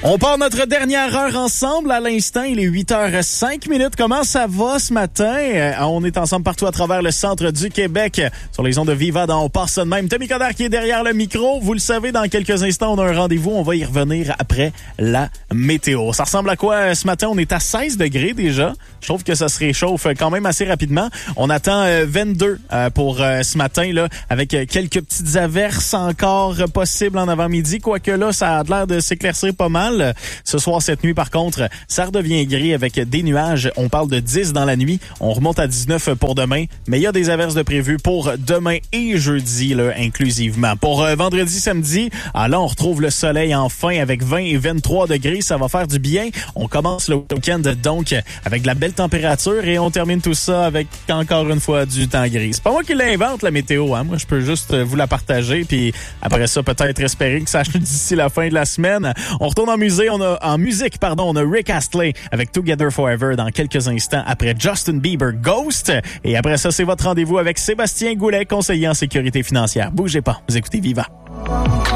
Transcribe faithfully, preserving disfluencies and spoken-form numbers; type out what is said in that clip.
On part notre dernière heure ensemble. À l'instant, il est huit heures cinq minutes. Comment ça va ce matin? Euh, on est ensemble partout à travers le centre du Québec. Sur les ondes de Viva, dans On part ça de même. Tommy Coderre qui est derrière le micro. Vous le savez, dans quelques instants, on a un rendez-vous. On va y revenir après la météo. Ça ressemble à quoi ce matin? On est à seize degrés déjà. Je trouve que ça se réchauffe quand même assez rapidement. On attend euh, vingt-deux euh, pour euh, ce matin, là, avec quelques petites averses encore possibles en avant-midi. Quoique là, ça a l'air de s'éclaircir pas mal. Ce soir, cette nuit, par contre, ça redevient gris avec des nuages. On parle de dix dans la nuit. On remonte à dix-neuf pour demain. Mais il y a des averses de prévues pour demain et jeudi, là, inclusivement. Pour euh, vendredi, samedi, ah là, on retrouve le soleil enfin avec vingt et vingt-trois degrés. Ça va faire du bien. On commence le week-end, donc, avec de la belle température et on termine tout ça avec, encore une fois, du temps gris. C'est pas moi qui l'invente, la météo, hein. Moi, je peux juste vous la partager puis après ça, peut-être espérer que ça change d'ici la fin de la semaine. On retourne en musée, on a, en musique, pardon, on a Rick Astley avec Together Forever dans quelques instants après Justin Bieber Ghost. Et après ça, c'est votre rendez-vous avec Sébastien Goulet, conseiller en sécurité financière. Bougez pas, vous écoutez Viva.